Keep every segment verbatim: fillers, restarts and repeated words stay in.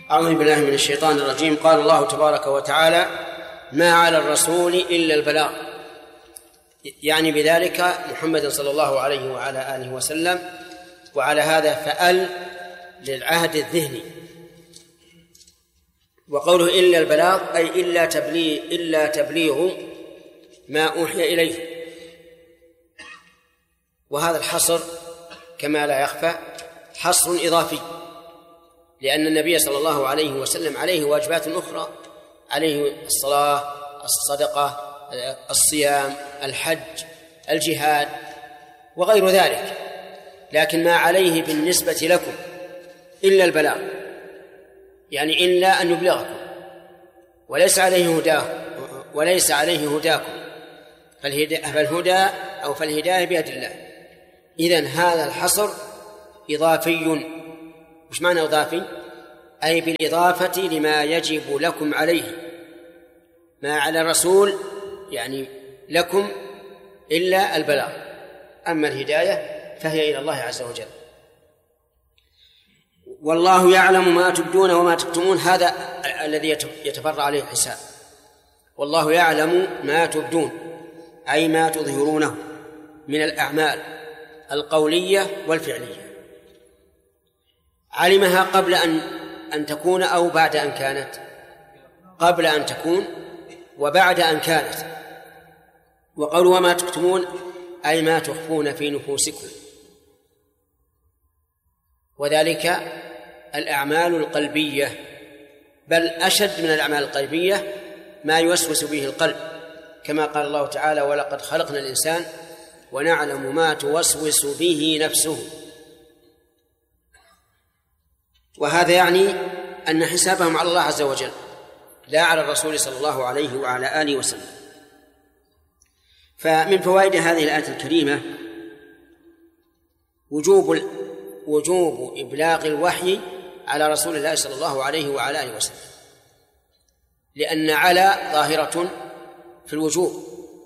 أعوذ بالله من الشيطان الرجيم. قال الله تبارك وتعالى: ما على الرسول إلا البلاغ، يعني بذلك محمد صلى الله عليه وعلى آله وسلم. وعلى هذا فأل للعهد الذهني. وقوله إلا البلاغ أي إلا تبليغ, إلا تبليغ ما أوحي إليه. وهذا الحصر كما لا يخفى حصر إضافي، لأن النبي صلى الله عليه وسلم عليه واجبات أخرى، عليه الصلاة، الصدقة، الصيام، الحج، الجهاد وغير ذلك، لكن ما عليه بالنسبة لكم إلا البلاغ، يعني إلا أن يبلغكم، وليس عليه هداه وليس عليه هداكم، فالهدى أو فالهداية بيد الله. إذن هذا الحصر إضافي. مش معنى إضافي؟ أي بالإضافة لما يجب لكم عليه. ما على الرسول يعني لكم إلا البلاغ، أما الهداية فهي إلى الله عز وجل. والله يعلم ما تبدون وما تكتمون، هذا الذي يتفرع عليه الحساب. والله يعلم ما تبدون أي ما تظهرونه من الأعمال القولية والفعلية. علمها قبل أن أن تكون أو بعد أن كانت؟ قبل أن تكون وبعد أن كانت. وقول وما تكتمون أي ما تخفون في نفوسكم، وذلك الأعمال القلبية، بل أشد من الأعمال القلبية ما يوسوس به القلب، كما قال الله تعالى: ولقد خلقنا الإنسان ونعلم ما توسوس به نفسه. وهذا يعني أن حسابهم على الله عز وجل لا على الرسول صلى الله عليه وعلى آله وسلم. فمن فوائد هذه الآية الكريمة وجوب وجوب إبلاغ الوحي على رسول الله صلى الله عليه وعلى آله وسلم، لأن على ظاهرة في الوجوب.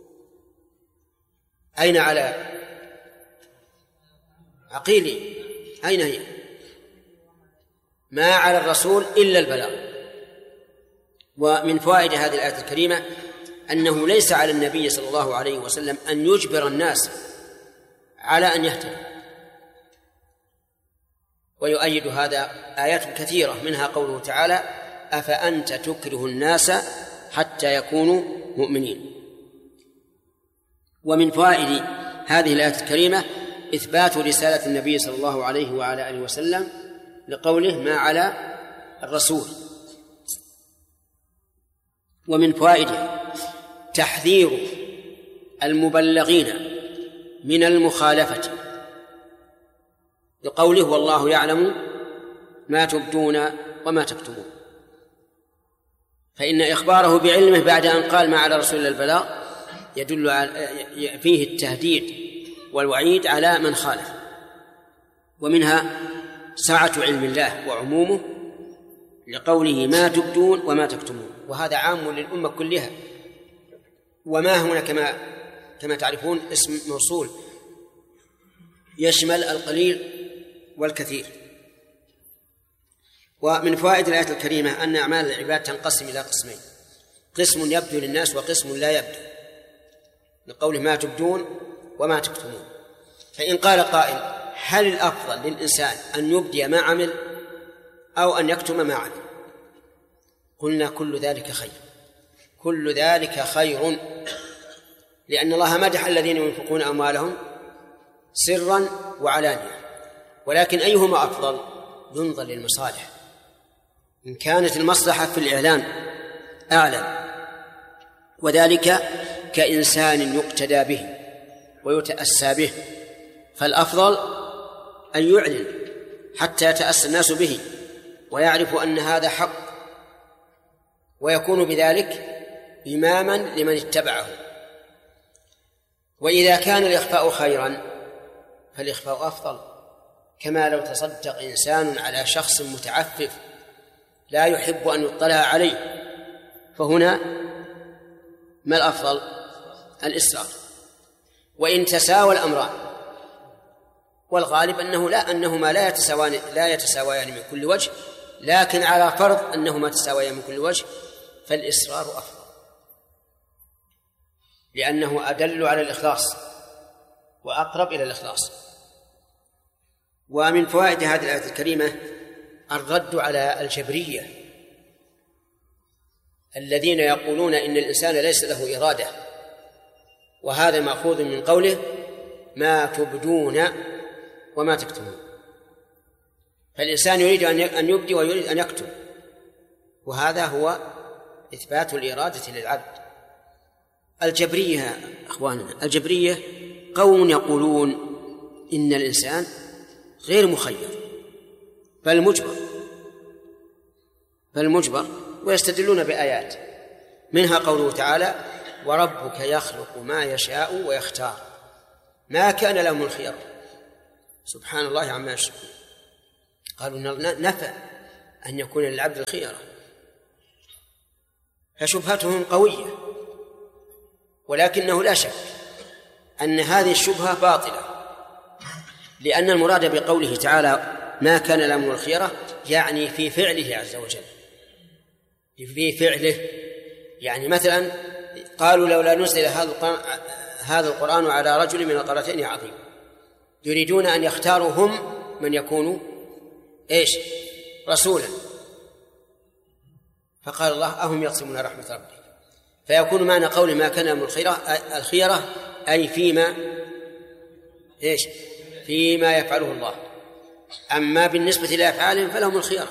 أين على؟ عقيلي، أين هي؟ ما على الرسول إلا البلاغ. ومن فوائد هذه الآية الكريمة أنه ليس على النبي صلى الله عليه وسلم أن يجبر الناس على أن يهتدوا. ويؤيد هذا آيات كثيرة، منها قوله تعالى: أفأنت تكره الناس حتى يكونوا مؤمنين. ومن فوائد هذه الآية الكريمة إثبات رسالة النبي صلى الله عليه وعلى آله وسلم لقوله: ما على الرسول. ومن فوائده تحذير المبلغين من المخالفة لقوله: والله يعلم ما تبدون وما تكتمون. فإن إخباره بعلمه بعد أن قال ما على رسول البلاغ يدل على فيه التهديد والوعيد على من خالف. ومنها سعة علم الله وعمومه لقوله: ما تبدون وما تكتمون، وهذا عام للأمة كلها. وما هنا كما كما تعرفون اسم موصول يشمل القليل والكثير. ومن فوائد الآية الكريمة أن أعمال العباد تنقسم إلى قسمين: قسم يبدو للناس وقسم لا يبدو، لقوله ما تبدون وما تكتمون. فإن قال قائل: هل الأفضل للإنسان أن يبدي ما عمل أو أن يكتم ما عمل؟ قلنا كل ذلك خير، كل ذلك خير، لأن الله مدح الذين ينفقون أموالهم سرا وعلانية. ولكن أيهما أفضل؟ ينظر للمصالح. إن كانت المصلحة في الإعلان أعلى، وذلك كإنسان يقتدى به ويتأسى به، فالأفضل أن يعلن حتى يتأسى الناس به ويعرفوا أن هذا حق، ويكون بذلك إماما لمن اتبعه. وإذا كان الإخفاء خيرا فالإخفاء أفضل، كما لو تصدق إنسان على شخص متعفف لا يحب أن يطلع عليه، فهنا ما الأفضل؟ الإسرار. وإن تساوى الأمران، والغالب أنه لا أنهما لا يتساوان لا يتساويان من كل وجه، لكن على فرض أنهما تساويا من كل وجه فالإصرار أفضل، لأنه أدل على الإخلاص وأقرب إلى الإخلاص. ومن فوائد هذه الآية الكريمة الرد على الجبرية الذين يقولون إن الإنسان ليس له إرادة، وهذا مأخوذ من قوله ما تبدون وما تكتمون. فالإنسان يريد أن يبدي ويريد أن يكتم، وهذا هو إثبات الإرادة للعبد. الجبرية أخواننا، الجبرية قوم يقولون إن الإنسان غير مخير بل مجبر بل مجبر ويستدلون بآيات منها قوله تعالى وربك يخلق ما يشاء ويختار ما كان لهم الخيار. سبحان الله عما يشركون. قالوا نفى أن يكون للعبد الخيرة، فشبهتهم قوية، ولكنه لا شك أن هذه الشبهة باطلة، لأن المراد بقوله تعالى ما كان لهم الخيرة يعني في فعله عز وجل، في فعله. يعني مثلا قالوا لولا نزل هذا القرآن على رجل من القريتين عظيم، يريدون أن يختاروا هم من يكون إيش رسولا، فقال الله أهم يقسمون رحمة ربك، فيكون معنى قول ما كان لهم الخيرة أي فيما إيش فيما يفعله الله، أما بالنسبة لأفعالهم فلهم الخيرة،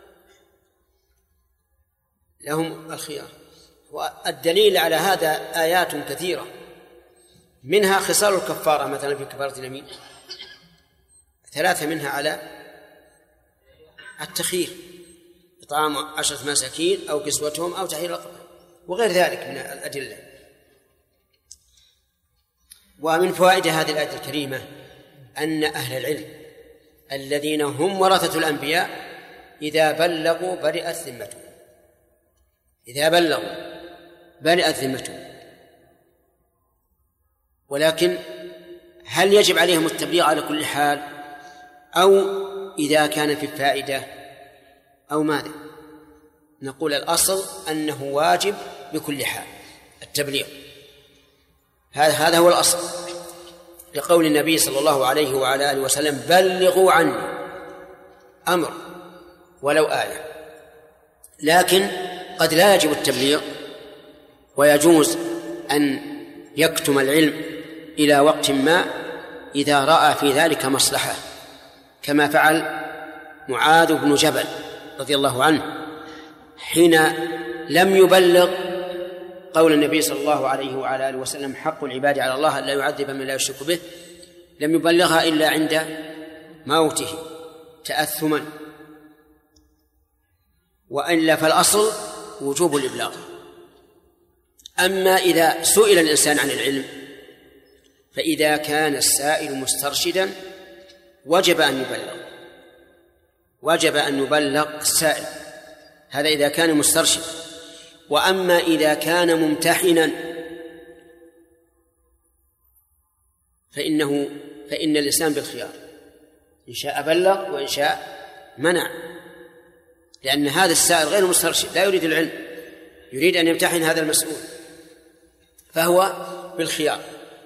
لهم الخيار. والدليل على هذا آيات كثيرة، منها خصال الكفارة مثلا في كفارة اليمين، ثلاثة منها على التخيير، إطعام عشرة مساكين أو كسوتهم أو تحرير رقبة، وغير ذلك من الأدلة. ومن فوائد هذه الآية الكريمة أن أهل العلم الذين هم ورثة الأنبياء إذا بلغوا برئت ذمتهم، إذا بلغوا برئت ذمتهم. ولكن هل يجب عليهم التبليغ على كل حال أو إذا كان في الفائدة أو ماذا؟ نقول الأصل أنه واجب بكل حال التبليغ، هذا هذا هو الأصل، لقول النبي صلى الله عليه وعلى آله وسلم بلغوا عني، أمر ولو آية. لكن قد لا يجب التبليغ، ويجوز أن يكتم العلم إلى وقت ما إذا رأى في ذلك مصلحة، كما فعل معاذ بن جبل رضي الله عنه حين لم يبلغ قول النبي صلى الله عليه وعلى آله وسلم حق العباد على الله أن لا يعذب من لا يشرك به، لم يبلغها إلا عند موته تأثما، وإلا فالأصل وجوب الإبلاغ. أما إذا سئل الإنسان عن العلم فإذا كان السائل مسترشدا وجب أن يبلغ، وجب أن يبلغ السائل، هذا إذا كان مسترشد. وأما إذا كان ممتحنا فإنه فإن الإنسان بالخيار، إن شاء بلغ وإن شاء منع، لأن هذا السائل غير مسترشد لا يريد العلم، يريد أن يمتحن هذا المسؤول، فهو بالخيار.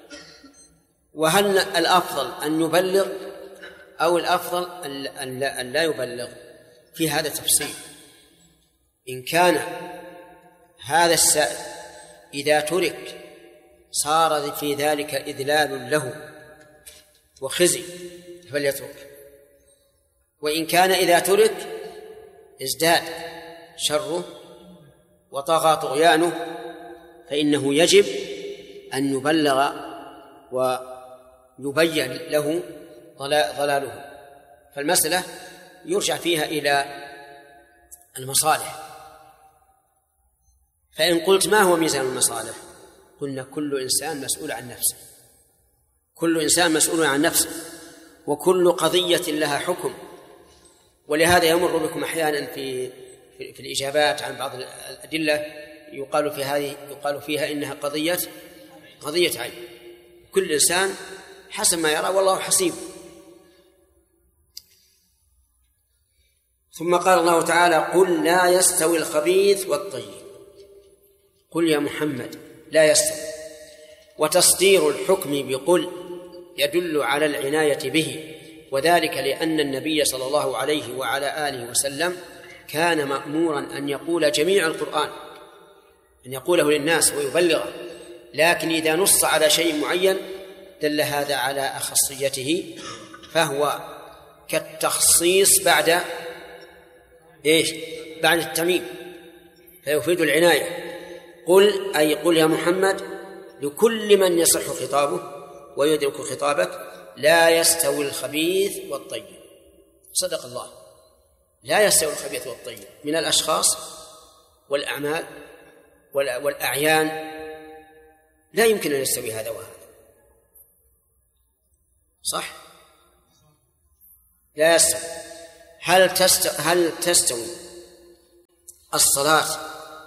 وهل الأفضل أن يبلغ أو الأفضل أن لا يبلغ؟ في هذا تفصيل. إن كان هذا السائل إذا ترك صار في ذلك إذلال له وخزي فليترك، وإن كان إذا ترك ازداد شره وطغى طغيانه فإنه يجب أن يبلغ ويبين له ضلاله. فالمسألة يرجع فيها إلى المصالح. فإن قلت ما هو ميزان المصالح؟ قلنا كل إنسان مسؤول عن نفسه، كل إنسان مسؤول عن نفسه، وكل قضية لها حكم. ولهذا يمر بكم أحيانا في في الإجابات عن بعض الأدلة يقال في هذه يقال فيها إنها قضية قضية عين، كل إنسان حسب ما يرى والله حسيب. ثم قال الله تعالى: قل لا يستوي الخبيث والطيب. قل يا محمد لا يستوي. وتصدير الحكم بقل يدل على العناية به، وذلك لأن النبي صلى الله عليه وعلى آله وسلم كان مأمورا أن يقول جميع القرآن، أن يقوله للناس ويبلغه، لكن إذا نص على شيء معين دل هذا على أخصيته، فهو كالتخصيص بعد إيش؟ بعد التمييز، فيفيد العناية. قل أي قل يا محمد لكل من يصح خطابه ويدرك خطابك: لا يستوي الخبيث والطيب. صدق الله، لا يستوي الخبيث والطيب من الأشخاص والأعمال والأعيان، لا يمكن أن يستوي هذا وهذا، صح؟ لا يستوي. هل تستوي, هل تستوي الصلاة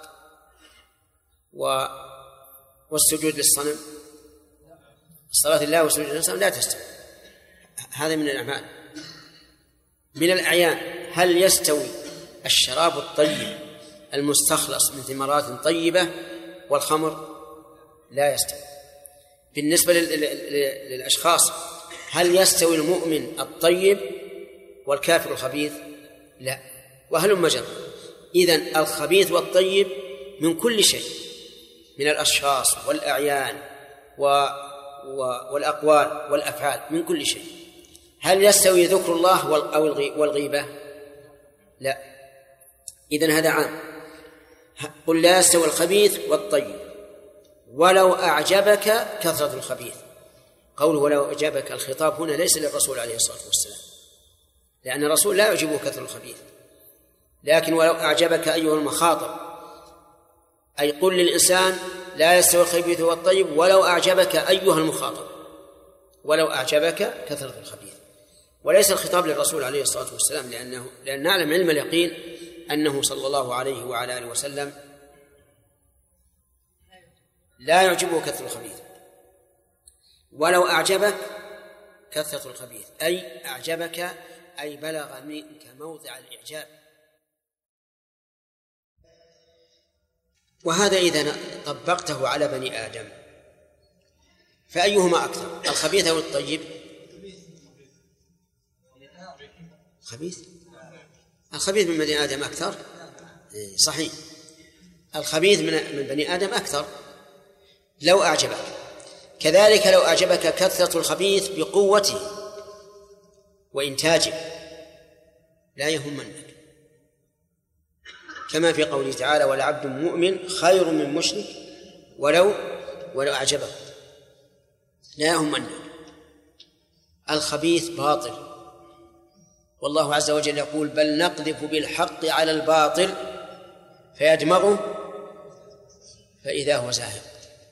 و والسجود للصنم؟ الصلاة لله والسجود للصنم لا تستوي، هذا من الأعمال. من الأعيان هل يستوي الشراب الطيب المستخلص من ثمرات طيبة والخمر؟ لا يستوي. بالنسبة للأشخاص هل يستوي المؤمن الطيب والكافر الخبيث؟ لا. وهلم جرا. إذن الخبيث والطيب من كل شيء، من الأشخاص والأعيان و... و... والأقوال والأفعال، من كل شيء. هل يستوي ذكر الله أو والغيبة؟ لا. إذن هذا عام. قل لا يستوي الخبيث والطيب ولو أعجبك كثرة الخبيث. قوله ولو أعجبك، الخطاب هنا ليس للرسول عليه الصلاة والسلام، لأن الرسول لا يعجبه كثرة الخبيث، لكن ولو أعجبك أيها المخاطب، أي قل للإنسان لا يستوي الخبيث والطيب ولو أعجبك أيها المخاطب، ولو أعجبك كثرة الخبيث. وليس الخطاب للرسول عليه الصلاة والسلام، لأنه لأن نعلم علم اليقين أنه صلى الله عليه وعلى آله وسلم لا يعجبه كثرة الخبيث. ولو أعجبك كثرة الخبيث أي أعجبك، أي بلغ منك موضع الإعجاب. وهذا إذا طبقته على بني آدم فأيهما أكثر، الخبيث أو الطيب؟ خبيث. الخبيث من بني آدم أكثر، صحيح، الخبيث من بني آدم أكثر لو أعجبك. كذلك لو أعجبك كثرة الخبيث بقوته وإنتاجه لا يهمنك، كما في قوله تعالى: ولعبد مؤمن خير من مشرك ولو ولو أعجبه، لا يهمنك. الخبيث باطل، والله عز وجل يقول: بل نقذف بالحق على الباطل فيدمغه فإذا هو زاهق.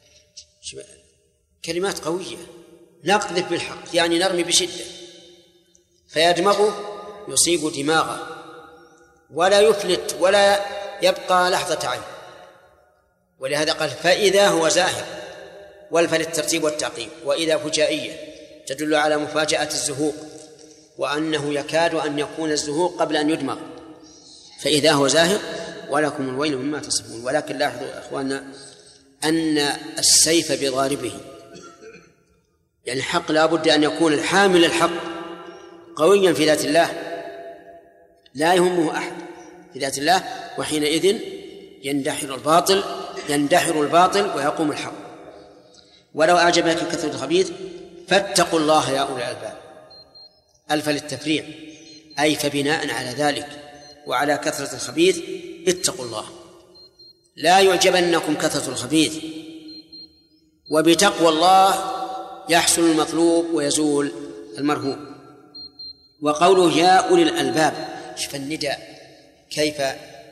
كلمات قوية. نقذف بالحق يعني نرمي بشدة، فيدمغه يصيب دماغه ولا يفلت ولا يبقى لحظة عين. ولهذا قال: فإذا هو زاهق، والفل الترتيب والتعقيب، وإذا فجائية تدل على مفاجأة الزهوق، وأنه يكاد أن يكون الزهوق قبل أن يدمغ. فإذا هو زاهق ولكم الويل مما تصفون. ولكن لاحظوا يا أخواننا أن السيف بضاربه، يعني الحق لا بد أن يكون الحامل الحق قويا في ذات الله، لا يهمه أحد في ذات الله، وحينئذ يندحر الباطل يندحر الباطل ويقوم الحق. ولو أعجبك كثرة الخبيث فاتقوا الله يا أولي الألباب. ألف للتفريع، أي فبناء على ذلك وعلى كثرة الخبيث اتقوا الله، لا يعجبنكم كثرة الخبيث، وبتقوى الله يحصل المطلوب ويزول المرهوب. وقوله يا أولي الألباب، شوف النداء كيف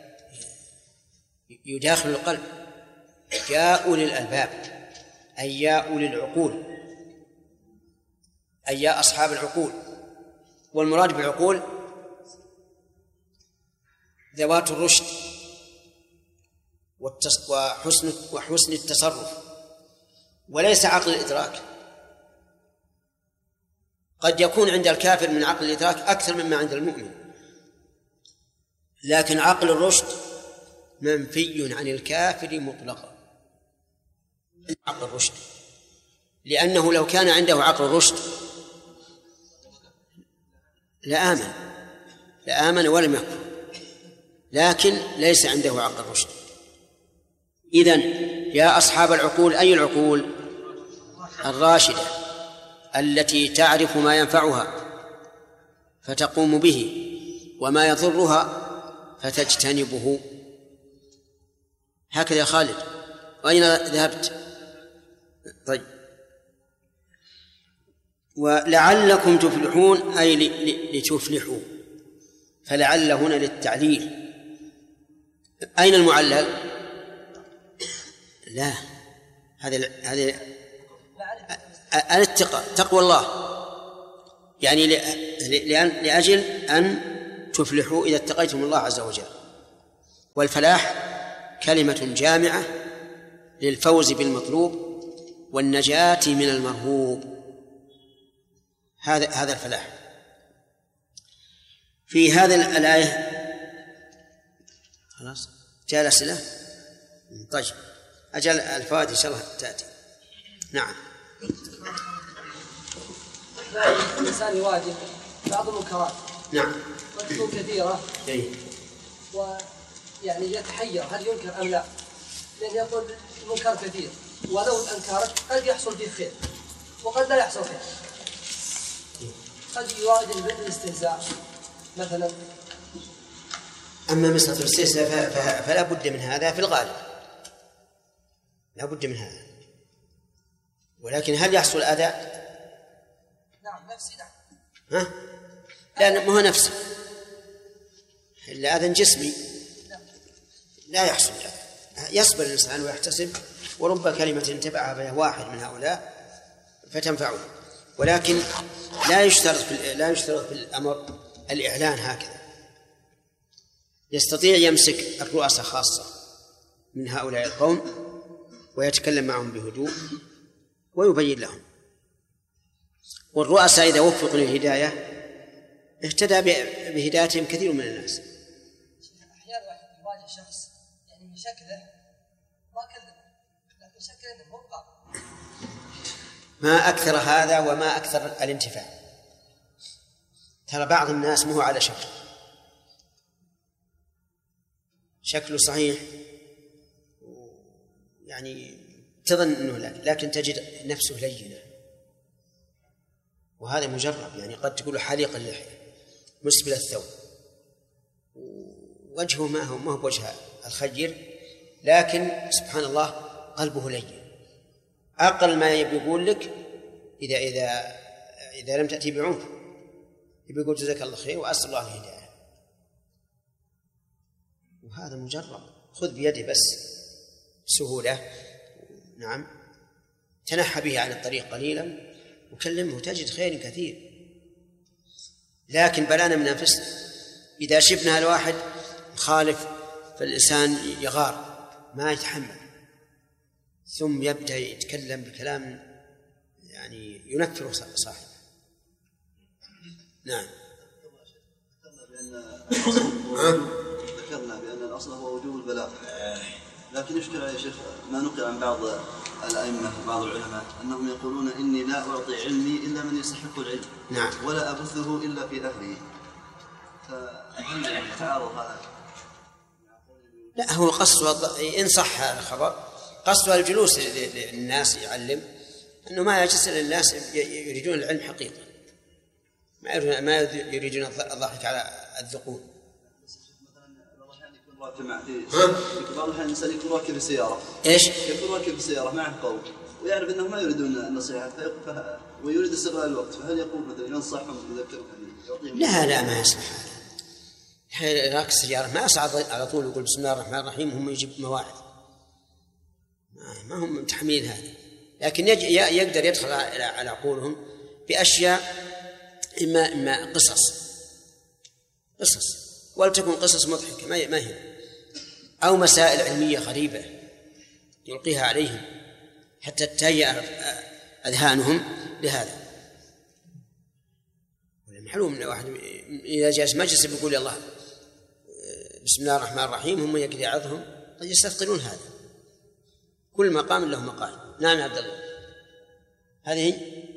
يداخل القلب. يا أولي الألباب أي يا أولي العقول، أي يا أصحاب العقول. والمراد بالعقول ذوات الرشد وحسن وحسن التصرف، وليس عقل الإدراك. قد يكون عند الكافر من عقل الإدراك أكثر مما عند المؤمن، لكن عقل الرشد منفي عن الكافر مطلقا، عقل الرشد، لأنه لو كان عنده عقل الرشد لآمن لآمن ولم يكفر، لكن ليس عنده عقل الرشد. إذن يا أصحاب العقول، أي العقول؟ الراشدة التي تعرف ما ينفعها فتقوم به وما يضرها فتجتنبه. هكذا يا خالد، وأين ذهبت؟ طيب. ولعلكم تفلحون أي لتفلحوا، فلعل هنا للتعليل. أين المعلل؟ لا، هذا هذا الاتقى، تقوى الله، يعني لأجل أن تفلحوا إذا اتقيتم الله عز وجل. والفلاح كلمة جامعة للفوز بالمطلوب والنجاة من المرهوب، هذا هذا الفلاح. في هذه الآية خلاص جاء الأسئلة. طيب أجل الفوائد إن شاء الله تأتي. نعم. الإنسان يواجه بعض المنكرات، نعم، وتكون كثيرة، أي، ويعني يتحير هل ينكر أم لا، لأن يقول المنكر كثير ولو أنكرت قد يحصل فيه خير وقد لا يحصل خير، قد يواجه بالاستهزاء مثلا. أما مسألة الاستهزاء فلا بد من هذا في الغالب، لا بد من هذا، ولكن هل يحصل أذى؟ نعم نفسي، نعم. ها؟ لا، ما هو نفسي، إلا أذى جسمي لا يحصل أذى. يصبر الإنسان ويحتسب، ورب كلمة تبعها بها واحد من هؤلاء فتنفعه، ولكن لا يشترط في لا يشترط في الأمر الإعلان هكذا. يستطيع يمسك الرؤساء خاصة من هؤلاء القوم ويتكلم معهم بهدوء ويبين لهم، والرؤساء إذا وفقوا للهداية اهتدى بهدايتهم كثير من الناس. أحيانا واحد يواجه شخص يعني من شكله ما كذبه، لكن شكله إنه مبقى. ما أكثر هذا وما أكثر الانتفاع. ترى بعض الناس مو على شكل، شكله صحيح يعني تظن أنه لا، لكن تجد نفسه لينة، وهذا مجرب. يعني قد تقول حليق اللحية مسبل الثوب، وجهه ما هو ما هو بوجه الخير، لكن سبحان الله قلبه لين. أقل ما يبي يقول لك إذا إذا إذا لم تأتي بعنف يبي يقول جزاك الله خير وأسأل الله الهداية، وهذا مجرب. خذ بيده بس بسهولة، نعم، تنحى به عن الطريق قليلا وكلمه تجد خير كثير. لكن بلانا من أنفسنا، إذا شفنا الواحد مخالف فالإنسان يغار ما يتحمل، ثم يبدأ يتكلم بكلام يعني ينفر صاحبه. نعم. ذكرنا بأن الأصل هو وجوب البلاغ، لكن يشكل يا شيخ ما نقل عن بعض الأئمة بعض العلماء أنهم يقولون إني لا أعطي علمي إلا من يستحق العلم، نعم، ولا أبثه إلا في أهله. فهل يتعارض هذا؟ لا، هو قصد إن صح هذا الخبر قصد الجلوس للناس يعلم، أنه ما يجلس للناس يريدون العلم حقيقة، ما ما يريدون الضحك على الذقون. بعض الأحيان الإنسان يكون راكب في سيارة، إيش؟ يكون راكب في سيارة معه قوم ويعرف أنهم ما يريدون النصيحة فه... ويريد استغلال الوقت، فهل يقول مثلا ينصحهم يذكرهم يعطيهم؟ لا لا ما يصلح هذا. راكب السيارة ما يصعد على طول يقول بسم الله الرحمن الرحيم هم يجيب مواعظ، ما هم متحملين هذه، لكن يج... يقدر يدخل على عقولهم بأشياء إما إما قصص قصص ولتكن قصص مضحكة ما هي، أو مسائل علمية غريبة يلقيها عليهم حتى تهيأ أذهانهم لهذا. معلوم أن واحد إذا جالس مجلس بيقول يا الله بسم الله الرحمن الرحيم هم يقضي عظهم قد يستثقلون هذا. كل مقام له مقال. نعم يا عبد الله. هذه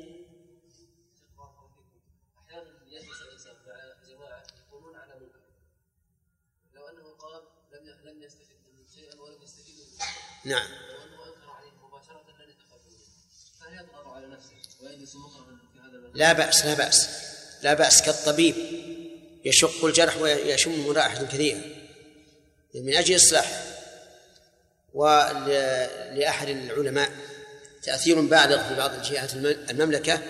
أحيانا يجلس الإنسان مع جماعة يقولون على منكر لو أنه قال لم لم يستفيد من شيئا ولم يستفيد منه. نعم. لو أنه أنكر عليه مباشرة لن يتقبل منه فهل يضغط على نفسه ويجلس مكرها في هذا المكان؟ لا بأس لا بأس لا بأس كالطبيب يشق الجرح ويشم من رائحة كثيرة من أجل إصلاحه. ولأحد العلماء تأثير بالغ في بعض جهات المملكة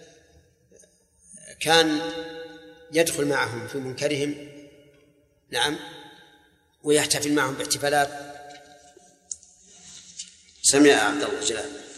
كان يدخل معهم في منكرهم نعم ويحتفل معهم باحتفالات. سمع عبد الله جلال.